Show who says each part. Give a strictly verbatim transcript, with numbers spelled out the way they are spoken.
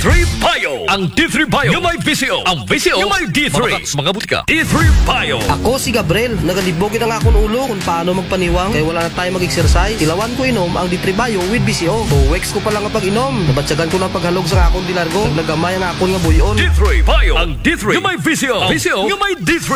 Speaker 1: three Bio. Ang D three Bio yung may V C O. Ang V C O yung may D three. Mga mga butika. D three Bio.
Speaker 2: Ako si Gabriel, nagalibogin ang akong ulo kung paano magpaniwang kaya wala na tayo mag-exercise. Ilawan ko inom ang D three Bio with V C O. O weeks ko pa lang ang pag-inom. Nabatsagan ko ng paghalog sa akong dilargo. Nagnagamay ang akong nga buyon.
Speaker 1: D three Bio. Ang D three yung may V C O. V C O yung may D three.